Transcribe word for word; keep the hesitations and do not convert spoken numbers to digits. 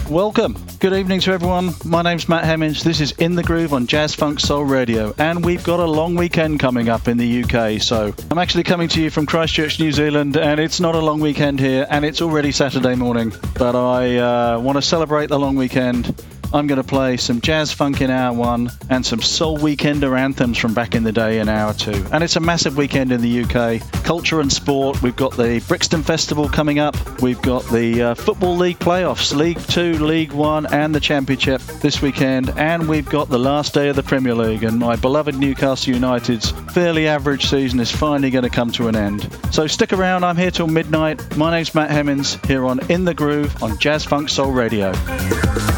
Welcome. Good evening to everyone. My name's Matt Hemmings. This is In the Groove on Jazz Funk Soul Radio, and we've got a long weekend coming up in the U K. So I'm actually coming to you from Christchurch, New Zealand, and it's not a long weekend here, and it's already Saturday morning. But I uh, want to celebrate the long weekend. I'm going to play some jazz funk in hour one and some soul weekender anthems from back in the day in hour two. And it's a massive weekend in the U K. Culture and sport. We've got the Brixton Festival coming up. We've got the uh, Football League playoffs, League Two, League One and the Championship this weekend. And we've got the last day of the Premier League. And my beloved Newcastle United's fairly average season is finally going to come to an end. So stick around. I'm here till midnight. My name's Matt Hemmings here on In the Groove on Jazz Funk Soul Radio.